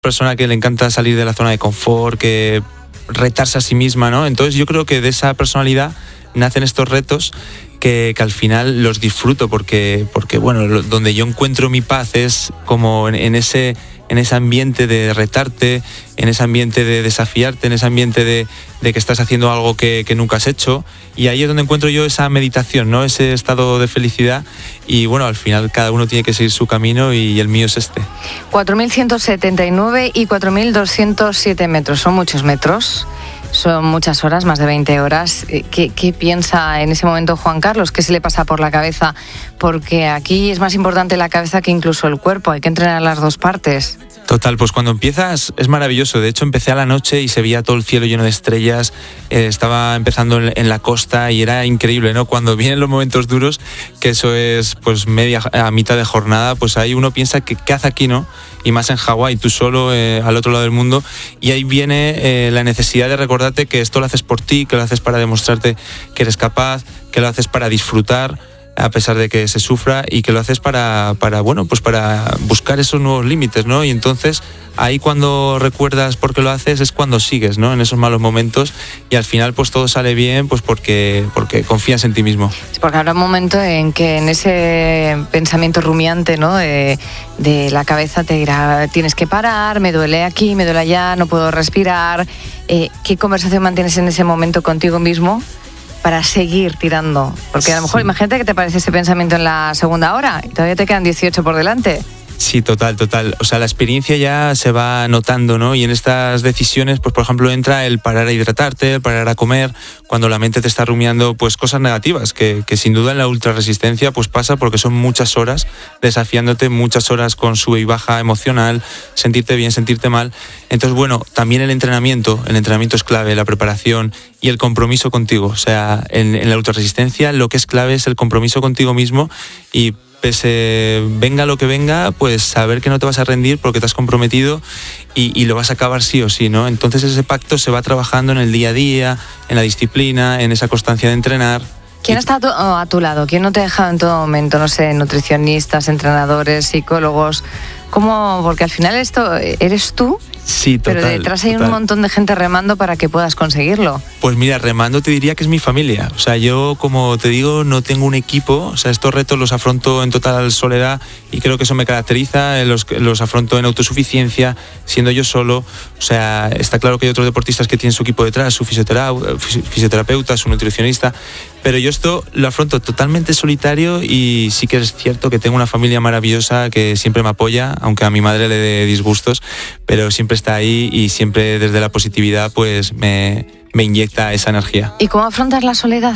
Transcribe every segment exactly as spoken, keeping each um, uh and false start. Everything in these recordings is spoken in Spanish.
persona que le encanta salir de la zona de confort, que retarse a sí misma, ¿no? Entonces yo creo que de esa personalidad nacen estos retos que, que al final los disfruto porque, porque bueno, lo, donde yo encuentro mi paz es como en, en ese en ese ambiente de retarte, en ese ambiente de desafiarte, en ese ambiente de, de que estás haciendo algo que, que nunca has hecho, y ahí es donde encuentro yo esa meditación, ¿no? Ese estado de felicidad, y bueno, al final cada uno tiene que seguir su camino y el mío es este. cuatro mil ciento setenta y nueve y cuatro mil doscientos siete metros, son muchos metros. Son muchas horas, más de veinte horas. ¿Qué, ¿Qué piensa en ese momento Juan Carlos? ¿Qué se le pasa por la cabeza? Porque aquí es más importante la cabeza que incluso el cuerpo. Hay que entrenar las dos partes. Total, pues cuando empiezas es maravilloso. De hecho, empecé a la noche y se veía todo el cielo lleno de estrellas. Eh, estaba empezando en, en la costa y era increíble, ¿no? Cuando vienen los momentos duros, que eso es pues media a mitad de jornada, pues ahí uno piensa que qué hace aquí, ¿no? Y más en Hawái, tú solo, eh, al otro lado del mundo. Y ahí viene eh, la necesidad de recordarte que esto lo haces por ti, que lo haces para demostrarte que eres capaz, que lo haces para disfrutar, a pesar de que se sufra, y que lo haces para, para bueno, pues para buscar esos nuevos límites, ¿no? Y entonces ahí cuando recuerdas por qué lo haces es cuando sigues, ¿no? En esos malos momentos, y al final pues todo sale bien pues porque, porque confías en ti mismo. Es porque habrá un momento en que en ese pensamiento rumiante, ¿no? De, de la cabeza te dirá, tienes que parar, me duele aquí, me duele allá, no puedo respirar. Eh, ¿Qué conversación mantienes en ese momento contigo mismo para seguir tirando? Porque a lo mejor, sí, imagínate que te aparece ese pensamiento en la segunda hora y todavía te quedan dieciocho por delante. Sí, total, total. O sea, la experiencia ya se va notando, ¿no? Y en estas decisiones, pues por ejemplo, entra el parar a hidratarte, el parar a comer, cuando la mente te está rumiando pues cosas negativas, que, que sin duda en la ultrarresistencia pues pasa porque son muchas horas desafiándote, muchas horas con sube y baja emocional, sentirte bien, sentirte mal. Entonces, bueno, también el entrenamiento, el entrenamiento es clave, la preparación y el compromiso contigo. O sea, en, en la ultrarresistencia lo que es clave es el compromiso contigo mismo y pese venga lo que venga, pues saber que no te vas a rendir porque te has comprometido y, y lo vas a acabar sí o sí, ¿no? Entonces ese pacto se va trabajando en el día a día, en la disciplina, en esa constancia de entrenar. ¿Quién está a tu, oh, a tu lado? ¿Quién no te ha dejado en todo momento? No sé, nutricionistas, entrenadores, psicólogos. ¿Cómo? Porque al final esto eres tú. Sí, total. Pero detrás hay total. un montón de gente remando para que puedas conseguirlo. Pues mira, remando te diría que es mi familia. O sea, yo, como te digo, no tengo un equipo. O sea, estos retos los afronto en total soledad y creo que eso me caracteriza. Los, los afronto en autosuficiencia, siendo yo solo. O sea, está claro que hay otros deportistas que tienen su equipo detrás, su fisioterapeuta, fisioterapeuta, su nutricionista. Pero yo esto lo afronto totalmente solitario y sí que es cierto que tengo una familia maravillosa que siempre me apoya, aunque a mi madre le dé disgustos, pero siempre está ahí y siempre desde la positividad pues me, me inyecta esa energía. ¿Y cómo afrontas la soledad?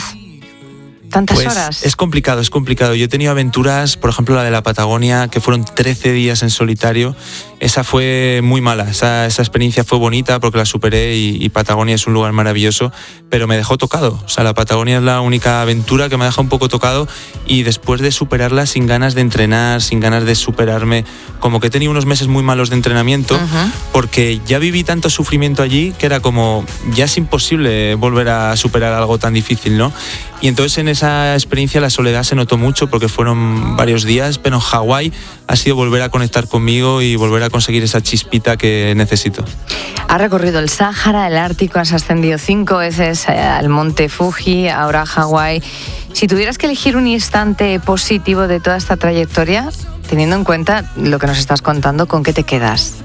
¿Tantas pues horas? Es complicado, es complicado. Yo he tenido aventuras, por ejemplo la de la Patagonia, que fueron trece días en solitario. Esa fue muy mala, esa, esa experiencia fue bonita porque la superé y, y Patagonia es un lugar maravilloso, pero me dejó tocado. O sea, la Patagonia es la única aventura que me deja un poco tocado y después de superarla sin ganas de entrenar, sin ganas de superarme, como que he tenido unos meses muy malos de entrenamiento, uh-huh. porque ya viví tanto sufrimiento allí que era como, ya es imposible volver a superar algo tan difícil, ¿no? Y entonces en esa experiencia la soledad se notó mucho porque fueron varios días, pero en Hawái ha sido volver a conectar conmigo y volver a conseguir esa chispita que necesito. Has recorrido el Sáhara, el Ártico, has ascendido cinco veces al monte Fuji, ahora a Hawái. Si tuvieras que elegir un instante positivo de toda esta trayectoria, teniendo en cuenta lo que nos estás contando, ¿con qué te quedas?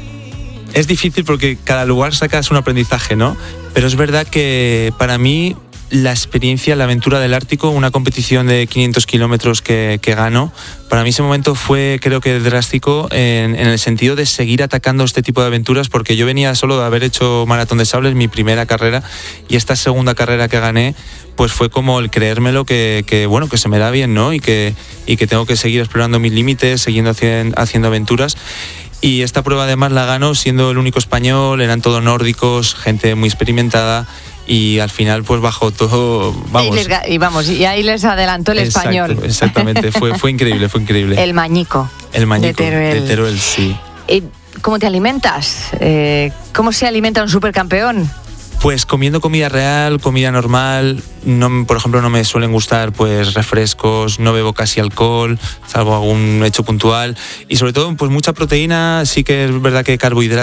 Es difícil porque cada lugar sacas un aprendizaje, ¿no? Pero es verdad que para mí la experiencia, la aventura del Ártico, una competición de quinientos kilómetros que, que gano, para mí ese momento fue, creo que drástico en, en el sentido de seguir atacando este tipo de aventuras, porque yo venía solo de haber hecho maratón de sables, mi primera carrera, y esta segunda carrera que gané pues fue como el creérmelo que, que bueno, que se me da bien, ¿no? Y que, y que tengo que seguir explorando mis límites, siguiendo haciendo, haciendo aventuras. Y esta prueba además la gano siendo el único español, eran todos nórdicos, gente muy experimentada. Y al final pues bajó todo, vamos. Y, les, y vamos, y ahí les adelantó el Exacto, español. Exactamente, fue, fue increíble, fue increíble. El Mañico. El Mañico, de Teruel. De Teruel, sí. ¿Y cómo te alimentas? Eh, ¿Cómo se alimenta un supercampeón? Pues comiendo comida real, comida normal, no, por ejemplo no me suelen gustar pues refrescos, no bebo casi alcohol, salvo algún hecho puntual, y sobre todo pues mucha proteína, sí que es verdad que carbohidratos